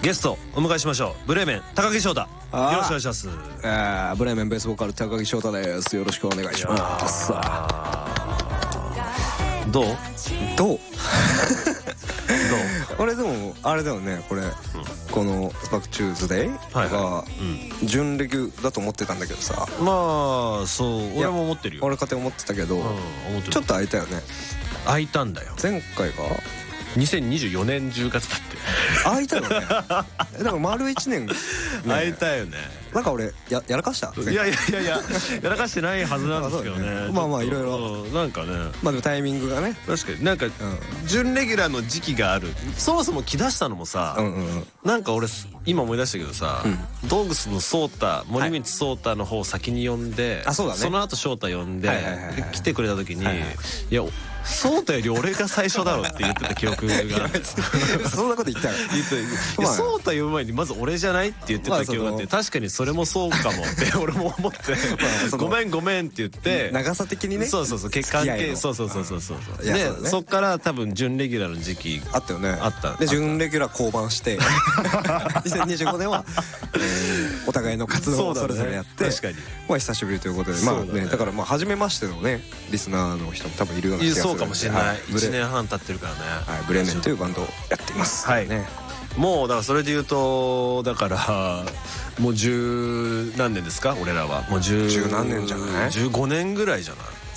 ゲストお迎えしましょう。ブレーメン高木翔太、よろしくお願いします。 ブレーメンベースボーカル高木翔太です。よろしくお願いします。 どう俺でもあれだよね、これ、このバックチューズデイが準レギュだと思ってたんだけどさ。 まあそう俺も思ってるよ。 俺勝手に思ってたけど、ちょっと空いたよね。 空いたんだよ。 前回が 2024年10月だって。 空いたよね。だから丸1年空いたよね。 なんか俺やらかした？ いややらかしてないはずなんですけどね。 まあいろいろなんかね。 まあでもタイミングがね。 確かになんか準レギュラーの時期がある。そもそも来だしたのもさ、なんか俺今思い出したけどさ、ドーグスのソータ、森光ソータの方を先に呼んで、その後翔太呼んで来てくれた時に、いやソータより俺が最初だろって言ってた記憶があって、 そんなこと言ったよ。 ソータ呼ぶ前にまず俺じゃないって言ってた記憶があって、確かにそれもそうかもって俺も思って、ごめんって言って、 長さ的にね、 そう結果系、そうでそっから多分準レギュラーの時期あったよね。 あったで準レギュラー降板して2025年はお互いの活動をそれぞれやって、 確かにまあ久しぶりということで、まあね、だからまあ初めましてのねリスナーの人も多分いるような気がする。 そうかもしれない。1年半経ってるからね。 ブレーメンというバンドをやっています。はいね。 もうだからそれで言うと、だからもう十何年ですか俺らは。もう十何年じゃない ？15年ぐらいじゃない？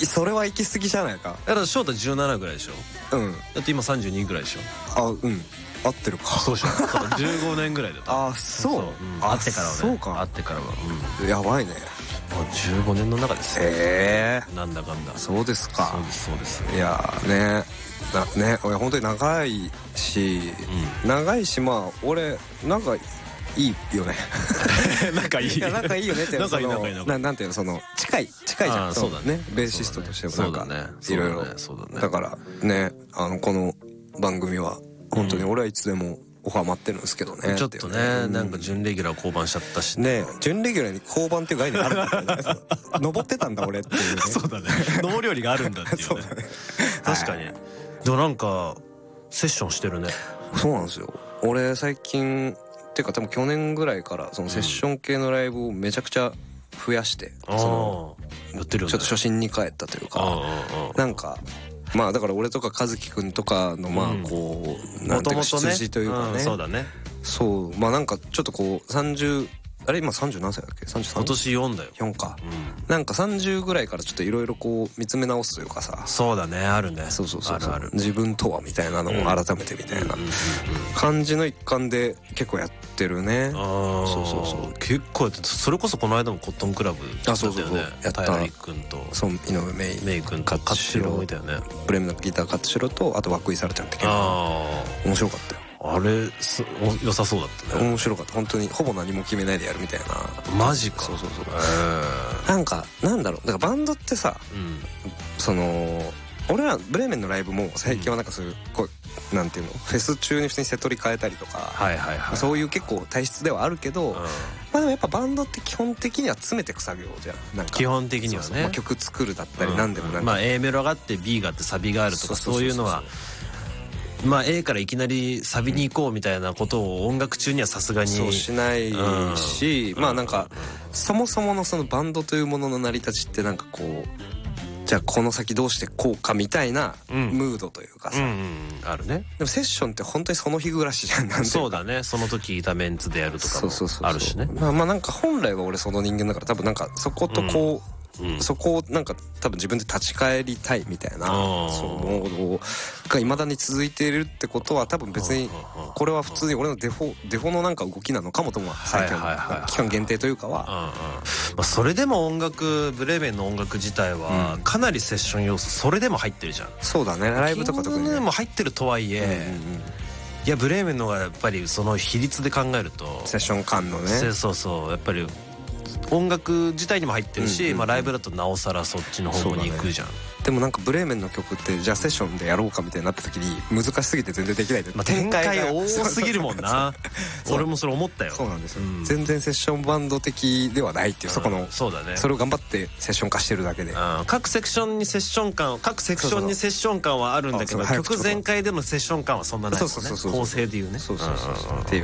それは行き過ぎじゃないか。 だから翔太17ぐらいでしょ。だって今32ぐらいでしょ。 合ってるか。 そうでしょ。15年ぐらいだった。 そう。 会ってからはね。 そうか。 会ってからはやばいね。 もう15年の中ですよ。なんだかんだ。 そうですか。 そうです。 いやね俺本当に長いし、まあ俺仲いいよね。 仲いいよねって、なんていうの、その近いじゃん。そうだね。ベーシストとしてもなんかいろいろだからね、この番組は本当に俺はいつでもオファー待ってるんですけどね。 ちょっとね、なんか準レギュラー降板しちゃったしね。準レギュラーに降板っていう概念あるんだよね。登ってたんだ俺っていうね。 そうだね。登りよりがあるんだっていうね。確かに。でもなんかセッションしてるね。そうなんですよ。俺最近っていうか多分去年ぐらいからそのセッション系のライブをめちゃくちゃ増やして、 やってるよね。 ちょっと初心に帰ったというか、なんかまあだから俺とか和樹くんとかのまあこうなんていうか出自というかね。 そうだね。 そうまあなんかちょっとこう30あれ今30何歳だっけ？33？ 今年4だよ。 4か。なんか30ぐらいからちょっといろいろこう見つめ直すというかさ。 そうだね、あるね。 そうある。自分とはみたいなのを改めてみたいな感じの一環で結構やってるね。そう結構やって、それこそこの間もコットンクラブだったよね。 やった。 平井くんと井上芽衣くんと勝代みたいなね。 ブレーメンのギター勝代とあと涌井さらちゃんって結構面白かったよ。 あれ良さそうだったね。 面白かった。本当にほぼ何も決めないでやるみたいな。 マジか。 そうなんかなんだろう、だからバンドってさ、その俺らブレーメンのライブも最近はなんかそういうこうなんていうの、フェス中に普通にセトリ変えたりとか、そういう結構体質ではあるけど、まあでもやっぱバンドって基本的には詰めてく作業じゃん。なんか基本的にはね。 曲作るだったりなんでもなんか、 まあ A メロがあって B があってサビがあるとか、そういうのはまあ A からいきなりサビに行こうみたいなことを音楽中にはさすがにそうしないし、まあなんかそもそものそのバンドというものの成り立ちってなんかこう、じゃあこの先どうしてこうかみたいなムードというかさ、 あるね。 でもセッションって本当にその日暮らしじゃん。なんてそうだね。その時いたメンツでやるとかもあるしね。 まあなんか本来は俺その人間だから多分なんかそことこう、そこをなんか多分自分で立ち返りたいみたいなそうモードが未だに続いているってことは、多分別にこれは普通に俺のデフォのなんか動きなのかもとも最近期間限定というかは、 それでもブレーメンの音楽自体はかなりセッション要素それでも入ってるじゃん。 そうだね。ライブとか特にでも入ってるとはいえ、いやブレーメンの方がやっぱりその比率で考えるとセッション感のね、 そうやっぱり音楽自体にも入ってるし、まあライブだとなおさらそっちの方向に行くじゃん。 でもなんかブレーメンの曲ってじゃあセッションでやろうかみたいになった時に難しすぎて全然できない。 展開多すぎるもんな。俺もそれ思ったよ。 そうなんですよ。全然セッションバンド的ではないっていう、そこのそうだね。 それを頑張ってセッション化してるだけで、 各セクションにセッション感はあるんだけど、曲全開でのセッション感はそんなないもんね。構成でいうね。 そうっていう